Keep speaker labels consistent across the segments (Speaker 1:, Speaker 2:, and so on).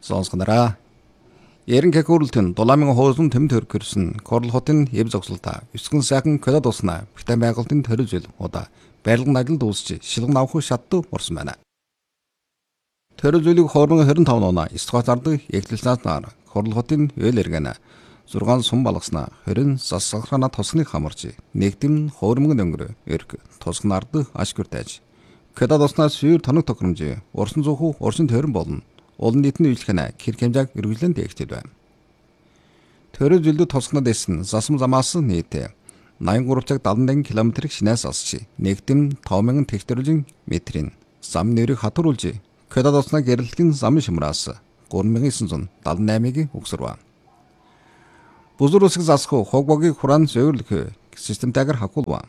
Speaker 1: Сонсгонараа. Ерөнхий хөрөлтөн 7,000 хуусын төм төркөрсөн Корл хотын эв зогсолтаа 9 сайхан кодод уснаа бүтээн байгуулалтын төрөлжил удаа барилгын ажил дуусч шилгэн авах шатд орсон байна. Төрөлжлийг хоорон 25 оноо Стокгольм зардаг эхлэлснээр Корл хотын үйл эргэнэ 6 сум балгаснаа 20 засалхана тосгоныг хамарч нэгдэм хоормон өнгөрөө эрг тосгонард ашгүртэж кодод уснаас сүйр тоног тохиромж урсан зүүх урсын төрөн болно. Олон нийтийн үйлчлэгнэ хэр хэмжээг эргэлэн дээгчтэй байна. Төрөлжилд тосгонод эсн засам замаас нийт 83.71 км шинээс асч нэгдэм 5,000 технологийн метрийн зам нэрийг хатруулж кодод уснаа гэрэлтгийн зам шимраас 3,978-ыг өгсөрвэ. Бузур усыг засах хогбогийг хураан зөвөрлөх системтэйгээр хакуулва.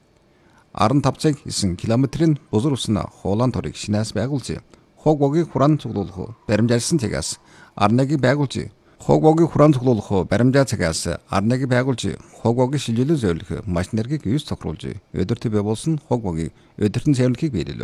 Speaker 1: 15.9 км-ийн бузур уснаа хуулан торыг шинээс байгуулж хогбогийг хураан цуглуулах баримжаалсан цагаас арныг байгуулж хогбогийг хураан цуглуулах баримжаа цагаас арныг байгуулж хогбогийн шилжилэн зөвлөх машин нэргийг юус тохируулж өдөрт бий болсон хогбогийг өдөртөн цэвэрлэхийг биелэлвэ.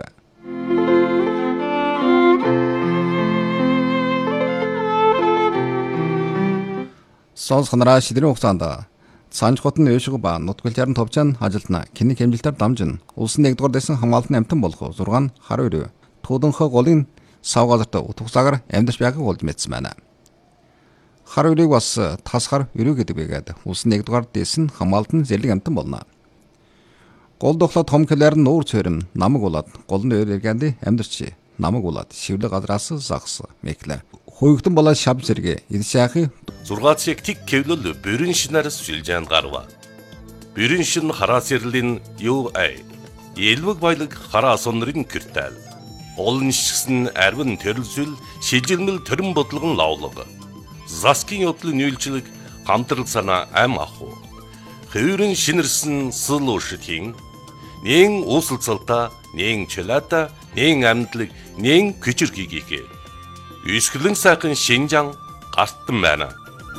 Speaker 1: Сонсгонараа шидрийн хугацаанд Санж хотын өшиг ба нутгалжарын товчаан ажилтна киний хэмжилтээр дамжин улсын 1-р дэсэн хамгаалтын амтан болох 6 хар өрөө тууданхаа голын сав газарт утгасаагаар амьдарч байгааг олж мэдсэн байна. Хар өрийг бас тас хар өрөө гэдэг байгаад улсын 1-р дэсэн хамгаалтын зэрлэг амтан болно. Гол дохлоо том килэр нуур цорим намаг болоод голны өрөөгэнд амьдарч намаг болоод шивлэг газраас загс мэклэр хуйгтан болоод шав зэрэг идшаахи
Speaker 2: 6 тик кевлөл бүрэн шинээр сүлжээнд гарва. Бүрэн шин хараас ярлийн UA элвэг баялаг хараа сонрын киртэл олон шигсэн арвин төрөлжил шилжилмэл төрөн бодлогон лавлага заскин явдлын үйлчлэг хамтрал санаа ам аху хөврөн шинэрсэн сэл ушитин нэн усалцалта нэн челата нэн амдлаг нэн күчирхийгээ үсгэлэн сайхан шинжан гартан байна.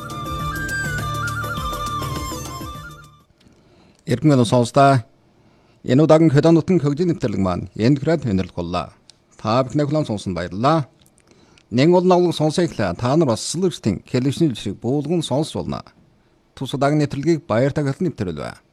Speaker 1: Иргэн сонсдаа энэ удаагийн хөдөө нутгийн хөгжлийн нэвтрэлэг маань энд хүрээд өнөрлөх боллоо. Та бүхний хүлээн сонсон баярлалаа. Нэг олон авлага сонсоёглаа. Та нар бас Silverstein телевизийн жишээ буулган сонсч болно. Тус удаагийн нэвтрэлгийг баяр тагалан нэвтрүүлвэ.